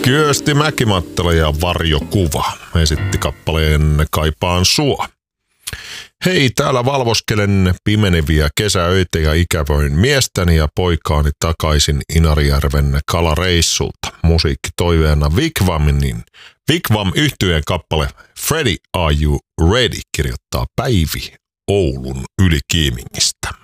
Kyösti Mäkimattila ja Varjokuva esitti kappaleen Kaipaan sua. Hei, täällä valvoskelen pimeneviä kesäöitä ja ikävöin miestäni ja poikaani takaisin Inarijärven kalareissulta. Musiikki toiveena Wigwam -yhtyeen kappale Freddy Are You Ready kirjoittaa Päivi Oulun Ylikiimingistä.